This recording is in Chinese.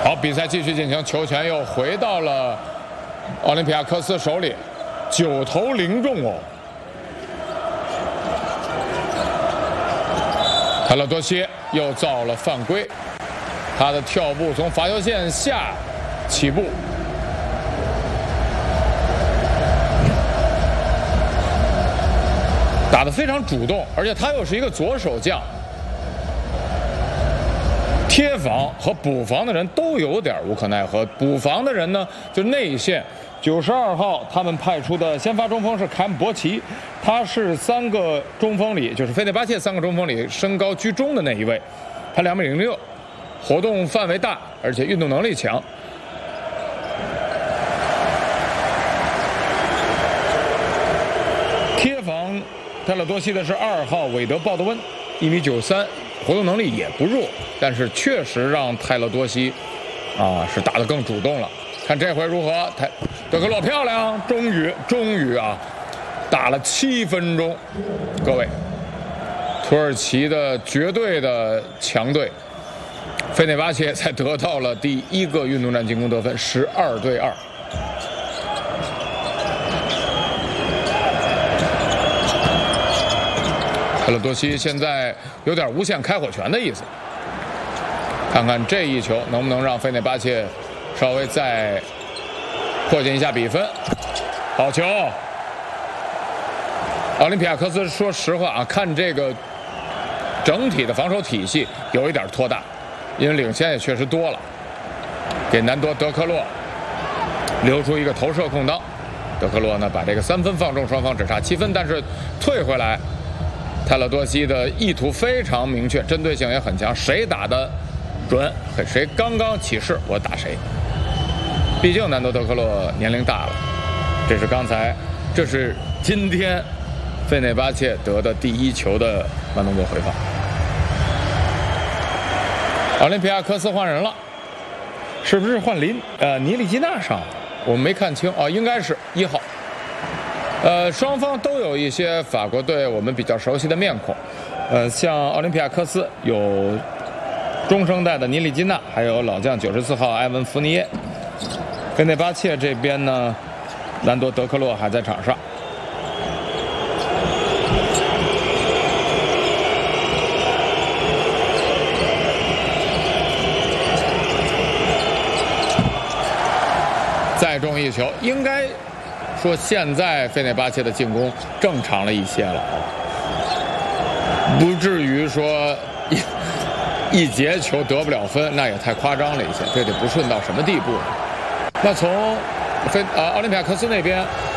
好，比赛继续进行，球权又回到了奥林匹亚科斯手里，9投0中哦。泰勒多西又造了犯规，他的跳步从罚球线下起步。 打得非常主动，而且他又是一个左手将，贴防和补防的人都有点无可奈何。补防的人呢，就内线92号他们派出的先发中锋是凯姆博奇，他是3个中锋里，就是费内巴切3个中锋里身高居中的那一位，他2米06，活动范围大，而且运动能力强。 贴防泰勒多西的是2号韦德鲍德温，1米93，活动能力也不弱，但是确实让泰勒多西是打得更主动了。看这回如何？德克洛漂亮，终于啊，打了7分钟。各位，土耳其的绝对的强队，费内巴切才得到了第1个运动战进攻得分，12对2。 泰勒多西现在有点无限开火权的意思，看看这一球能不能让费内巴切稍微再迫近一下比分。好球！奥林匹亚科斯说实话啊，看这个整体的防守体系有一点拖大，因为领先也确实多了，给南多德克洛留出一个投射空当。德克洛呢把这个3分放中，双方只差7分，但是退回来。 泰勒多西的意图非常明确，针对性也很强，谁打得准，谁刚刚起势，我打谁。毕竟南多德克洛年龄大了，这是今天费内巴切得的第1球的慢动作回放。奥林匹亚科斯换人了，是不是换尼利基纳上了？我没看清啊，应该是1号。 双方都有一些法国队我们比较熟悉的面孔，像奥林匹亚科斯有中生代的尼利基纳，还有老将94号埃文福尼耶。费内巴切这边呢，兰多德克洛还在场上。再中一球，应该。 说现在费内巴切的进攻正常了一些了，不至于说一节球得不了分，那也太夸张了一些，这得不顺到什么地步呢？那从奥林匹亚科斯那边